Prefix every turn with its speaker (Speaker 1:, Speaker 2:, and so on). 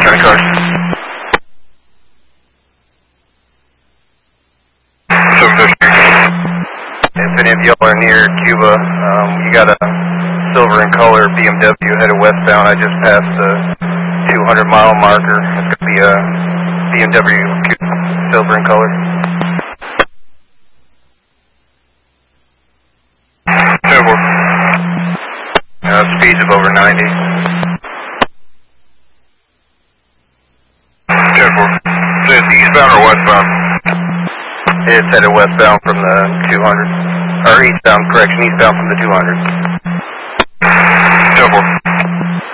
Speaker 1: County cars. If any of y'all are near Cuba, you got a silver in color BMW headed westbound. I just passed the 200-mile marker. It's going to be a BMW silver in color. Speeds of over 90. Is it eastbound or westbound? It's headed westbound from the 200. Or eastbound, correction, eastbound from the 200.